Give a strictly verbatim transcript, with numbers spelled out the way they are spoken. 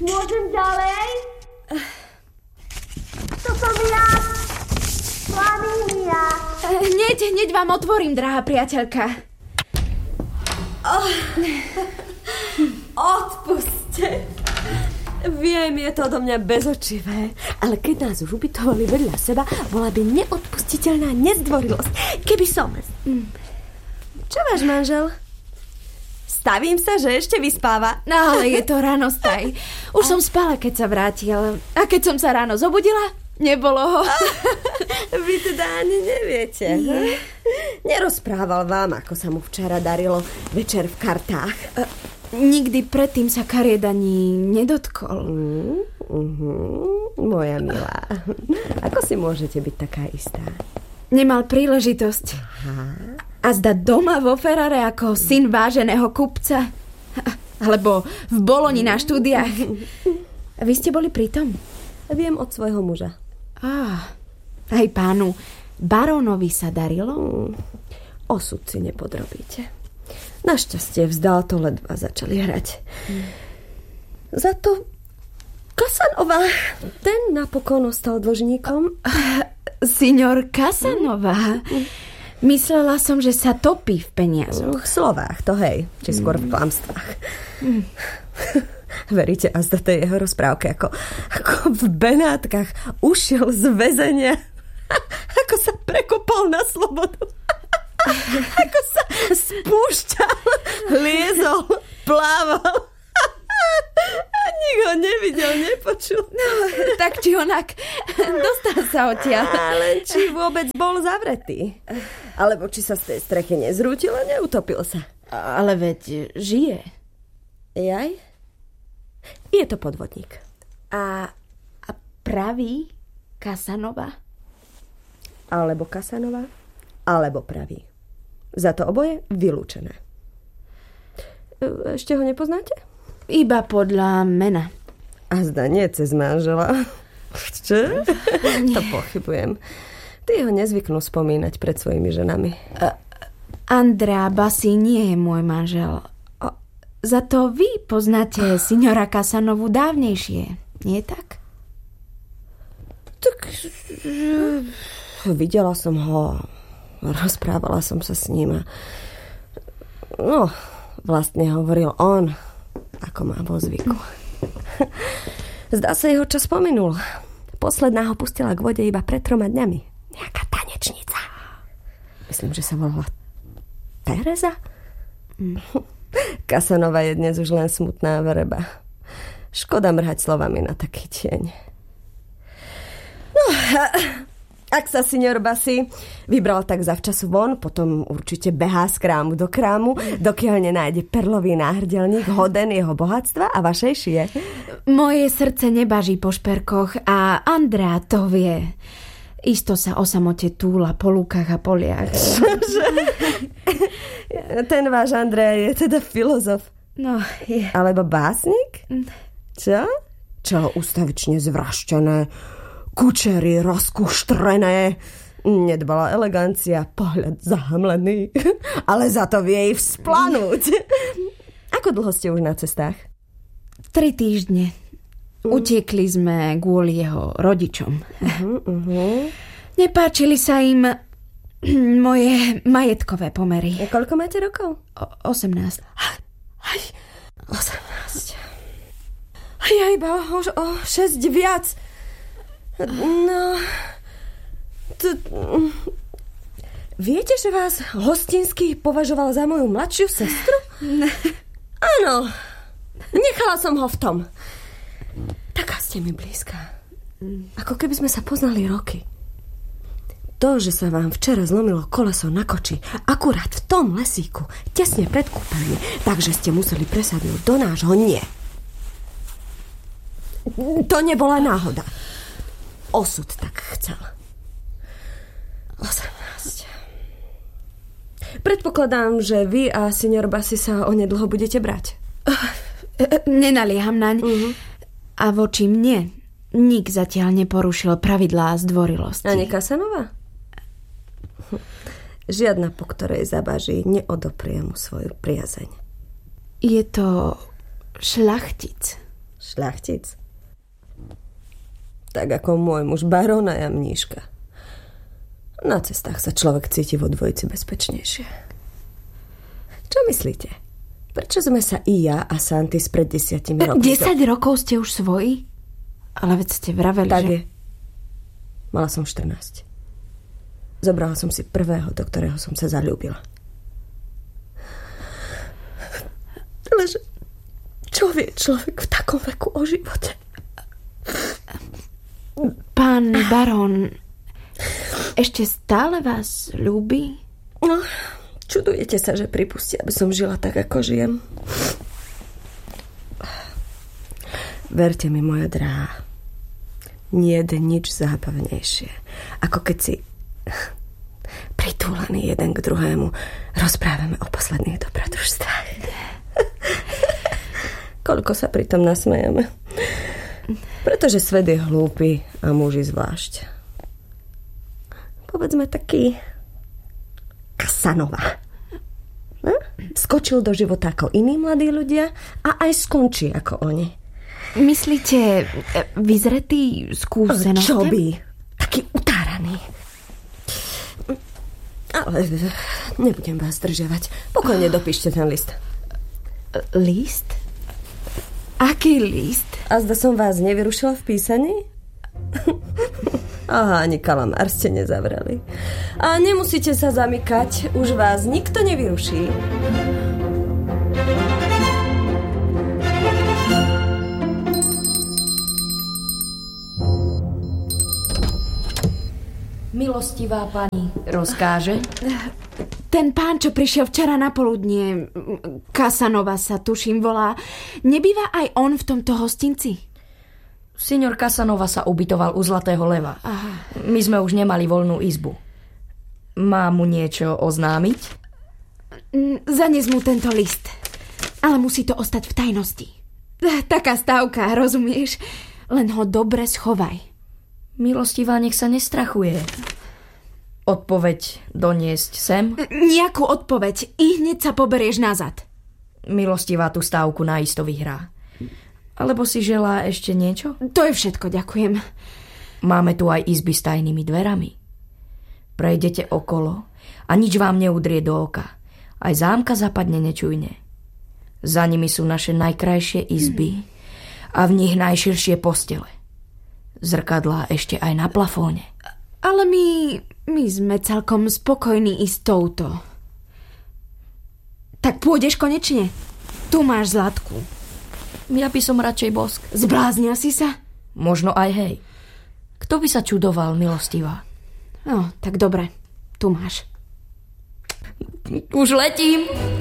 Môžem ďalej? To som ja, Flamínia. Hneď, hneď vám otvorím, drahá priateľka. Oh. Odpuste. Viem, je to odo mňa bezočivé, ale keď nás už ubytovali vedľa seba, bola by neodpustiteľná nezdvorilosť. Keby som... Čo váš manžel? Stavím sa, že ešte vyspáva. No, ale je to ranostaj. Už som spala, keď sa vrátil. A keď som sa ráno zobudila, nebolo ho. Vy teda ani neviete. Nie. Nerozprával vám, ako sa mu včera darilo večer v kartách. Nikdy predtým sa kariet ani nedotkol. Mm, uh-huh, moja milá. Ako si môžete byť taká istá? Nemal príležitosť. Aha. A zda doma vo Ferrare ako syn váženého kupca. Alebo v Boloni na štúdiách. Vy ste boli pri tom? Viem od svojho muža. Ah, aj pánu barónovi sa darilo? Mm, osud si nepodrobíte. Našťastie vzdal to, ledva začali hrať. Mm. Za to Casanova, ten napokon ostal dlžníkom. Signor Casanova. Mm. Myslela som, že sa topí v peniazoch. V slovách, to hej. Či skôr v klamstvách. Mm. Veríte azda tej jeho rozprávke, ako, ako v Benátkach ušiel z väzenia. Ako sa prekopal na slobodu. Ako sa spúšťal, liezol, plával. A nikto nevidel, nepočul. No, tak či onak, dostal sa odtiaľ. Ale či vôbec bol zavretý. Alebo či sa z tej strechy nezrútil a neutopil sa. Ale veď žije. Jaj? Je to podvodník. A, a pravý Casanova? Alebo Casanova, alebo pravý. Za to oboje vylúčené. Ešte ho nepoznáte? Iba podľa mena. A zda nie cez manžela. Čo? To pochybujem. Tí ho nezvyknú spomínať pred svojimi ženami. Uh, Andrea Bassi nie je môj manžel. O, za to vy poznáte signora Casanovu dávnejšie. Nie tak? Tak... Videla som ho... Rozprávala som sa s ním a... No, vlastne hovoril on, ako má vo zvyku. Zdá sa, jeho čas pominul. Posledná ho pustila k vode iba pred troma dňami. Nejaká tanečnica. Myslím, že sa volala Tereza? Casanova je dnes už len smutná vreba. Škoda mrhať slovami na taký tieň. No, ak sa signor Bassi vybral tak zavčasu von, potom určite behá z krámu do krámu, dokiaľ nenájde perlový náhrdelník hoden jeho bohatstva a vašej šie. Moje srdce nebaží po šperkoch a Andrea to vie. Isto sa o samote túla po lúkach a poliach. Ten váš Andrea je teda filozof. No, je. Alebo básnik? Čo? Čo ustavične zvraštené, kučery rozkuštrené, nedbala elegancia, pohľad zahamlený, ale za to vie jej vzplanúť. Ako dlho ste už na cestách? Tri týždne. Utiekli sme kvôli jeho rodičom. Uh-huh, uh-huh. Nepáčili sa im moje majetkové pomery. A koľko máte rokov? O- osemnásť. Aj, osemnásť. A ja iba o, o šesť viac. No... To, viete, že vás Hostinský považoval za moju mladšiu sestru? Áno. Nechala som ho v tom. Taká ste mi blízka. Ako keby sme sa poznali roky. To, že sa vám včera zlomilo koleso na koči, akurát v tom lesíku, tesne pred kúpeľmi, takže ste museli presadnúť do nášho, nie. To nebola náhoda. Osud tak chcel. osemnásť. Predpokladám, že vy a signor Bassi sa onedlho budete brať. Nenalieham naň. Uh-huh. A voči mne nik zatiaľ neporušil pravidlá zdvorilosti. Ani Casanova? Žiadna, po ktorej zabaží, neodoprie mu svoju priazeň. Je to šľachtic. Šľachtic. Tak ako môj muž barón a ja mníška. Na cestách sa človek cíti vo dvojici bezpečnejšie. Čo myslíte? Prečo sme sa i ja a Santis pred desiatimi rokmi... Desať rokov ste už svoji? Ale veď ste vraveli, tak že... je. Mala som štrnásť. Zobrala som si prvého, do ktorého som sa zaľúbila. Ale že... Čo vie človek v takom veku o živote? Pán barón, ešte stále vás ľúbi? No, čudujete sa, že pripustí, aby som žila tak, ako žijem. Verte mi, moja drahá, nie je nič zábavnejšie, ako keď si pritúlený jeden k druhému rozprávame o posledných dobrodružstvách. Koľko sa pritom nasmejeme. Pretože svet je hlúpy a muži zvlášť. Povedzme taký Casanova. Skočil do života ako iní mladí ľudia a aj skončí ako oni. Myslíte, vyzretý skúsenosť? Čo by? Taký utáraný. Ale nebudem vás zdržiavať. Pokojne dopíšte ten list. List? Aký list? A zda som vás nevyrušila v písaní? Aha, ani kalamár ste nezavreli. A nemusíte sa zamykať, už vás nikto nevyruší. Milostivá pani rozkáže? Ten pán, čo prišiel včera na poludnie, Casanova sa tuším volá, nebýva aj on v tomto hostinci? Signor Casanova sa ubytoval u Zlatého leva. Aha. My sme už nemali voľnú izbu. Má mu niečo oznámiť? Zanes mu tento list. Ale musí to ostať v tajnosti. Taká stávka, rozumieš? Len ho dobre schovaj. Milostivá, nech sa nestrachuje. Odpoveď doniesť sem? Nejakú odpoveď. I hneď sa poberieš nazad. Milostivá tú stávku naisto vyhrá. Alebo si želá ešte niečo? To je všetko, ďakujem. Máme tu aj izby s tajnými dverami. Prejdete okolo a nič vám neudrie do oka. Aj zámka zapadne nečujne. Za nimi sú naše najkrajšie izby a v nich najširšie postele. Zrkadlá ešte aj na plafóne. Ale my, my sme celkom spokojní i s touto. Tak pôjdeš konečne? Tu máš Zlatku. Ja by som radšej bosk. Zbláznil si sa? Možno aj hej. Kto by sa čudoval, milostivá? No, tak dobre. Tu máš. Už letím.